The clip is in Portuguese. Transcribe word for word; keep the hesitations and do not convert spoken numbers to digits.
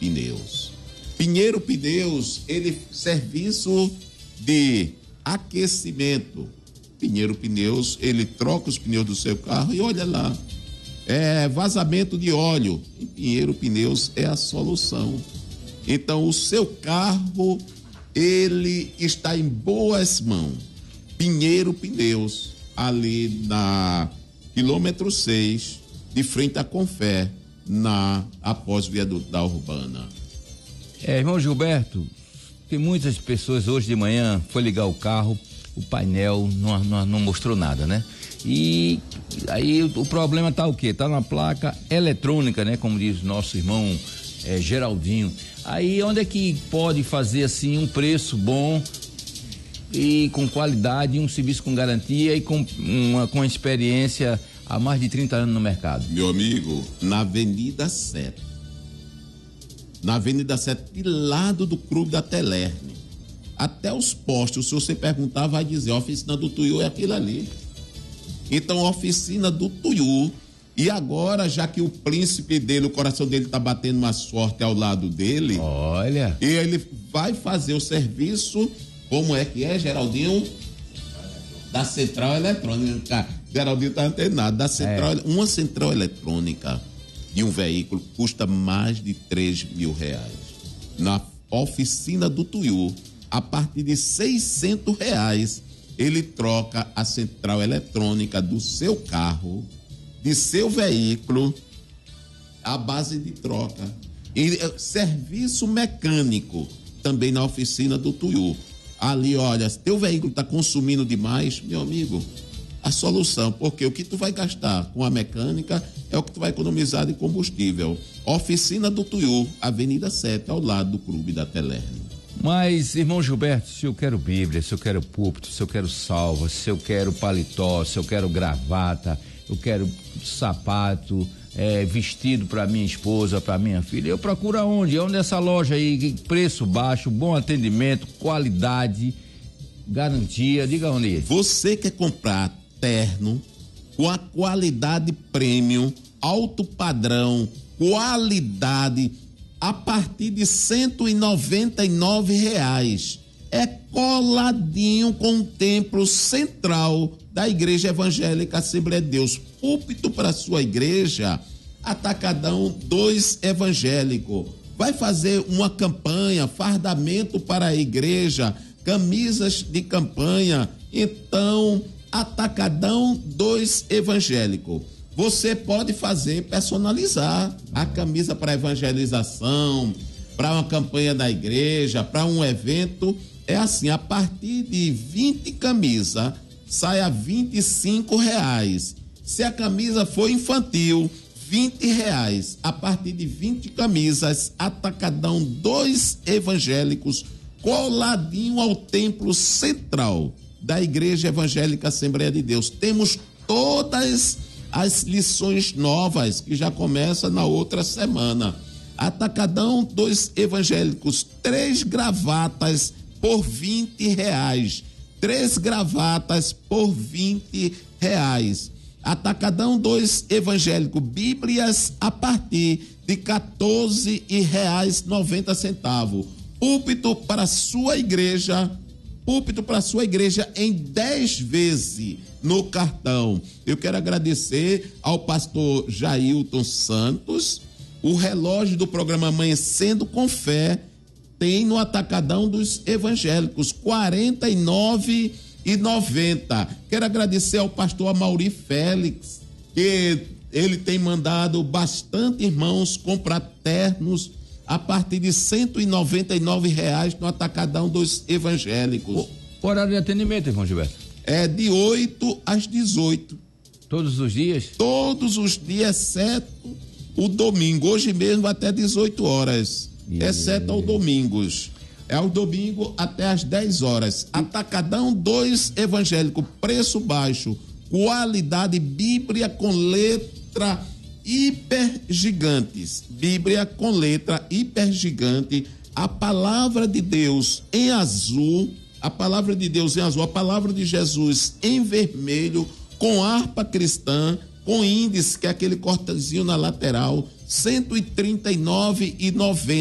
Pneus. Pinheiro Pneus, ele serviço de aquecimento. Pinheiro Pneus, ele troca os pneus do seu carro e olha lá, é vazamento de óleo. E Pinheiro Pneus é a solução. Então, o seu carro, ele está em boas mãos. Pinheiro Pneus, ali na quilômetro seis, de frente à Confé, na após viaduto da Urbana. É, irmão Gilberto, tem muitas pessoas hoje de manhã, foi ligar o carro, o painel não, não, não mostrou nada, né? E aí o problema tá o quê? Tá na placa eletrônica, né? Como diz nosso irmão é, Geraldinho. Aí onde é que pode fazer assim um preço bom e com qualidade, um serviço com garantia e com uma com experiência há mais de trinta anos no mercado? Meu amigo, na Avenida sete. Na Avenida sete, de lado do Clube da Telerne. Até os postos, se você perguntar, vai dizer, a oficina do Tuiú é aquilo ali. Então, a oficina do Tuiú. E agora, já que o príncipe dele, o coração dele tá batendo mais forte ao lado dele. Olha. E ele vai fazer o serviço, como é que é, Geraldinho? Da central eletrônica. Geraldinho tá antenado. Da central, é. Uma central eletrônica de um veículo custa mais de três mil reais. Na oficina do Tuiú, a partir de seiscentos reais, ele troca a central eletrônica do seu carro, de seu veículo, à base de troca. E serviço mecânico, também na oficina do Tuiú. Ali, olha, se teu veículo está consumindo demais, meu amigo, a solução, porque o que tu vai gastar com a mecânica é o que tu vai economizar de combustível. Oficina do Tuiú, Avenida sete, ao lado do Clube da Telerne. Mas, irmão Gilberto, se eu quero Bíblia, se eu quero púlpito, se eu quero salva, se eu quero paletó, se eu quero gravata, eu quero sapato, é, vestido para minha esposa, para minha filha, eu procuro aonde? Onde é essa loja aí? Preço baixo, bom atendimento, qualidade, garantia, diga onde é. Você quer comprar terno com a qualidade premium, alto padrão, qualidade a partir de cento e noventa e nove reais. É coladinho com o templo central da Igreja Evangélica Assembleia de Deus. Púlpito para sua igreja, atacadão dois evangélico. Vai fazer uma campanha, fardamento para a igreja, camisas de campanha. Então, atacadão dois evangélico. Você pode fazer, personalizar a camisa para evangelização, para uma campanha da igreja, para um evento. É assim, a partir de vinte camisas, sai a vinte e cinco reais. Se a camisa for infantil, vinte reais. A partir de vinte camisas, atacadão dois evangélicos, coladinho ao templo central da Igreja Evangélica Assembleia de Deus. Temos todas as lições novas que já começa na outra semana. Atacadão dois evangélicos, três gravatas por vinte reais. Três gravatas por vinte reais. Atacadão dois evangélico, Bíblias a partir de quatorze reais e noventa centavos. Púlpito para sua igreja, púlpito para sua igreja em dez vezes no cartão. Eu quero agradecer ao pastor Jailton Santos. O relógio do programa Amanhecendo com Fé tem no Atacadão dos Evangélicos, quarenta e nove reais e noventa centavos. Quero agradecer ao pastor Amauri Félix, que ele tem mandado bastante irmãos comprar ternos a partir de cento e noventa e nove reais no Atacadão dos Evangélicos. O horário de atendimento, irmão Gilberto? É de oito às dezoito. Todos os dias? Todos os dias, exceto o domingo. Hoje mesmo até dezoito horas, yeah. Exceto aos domingos. É ao domingo até às dez horas. Atacadão dois evangélico, preço baixo, qualidade, Bíblia com letra hiper gigantes. Bíblia com letra hiper gigante. A palavra de Deus em azul, a palavra de Deus em azul, a palavra de Jesus em vermelho, com harpa cristã, com índice, que é aquele cortezinho na lateral, cento e trinta e nove reais e noventa centavos.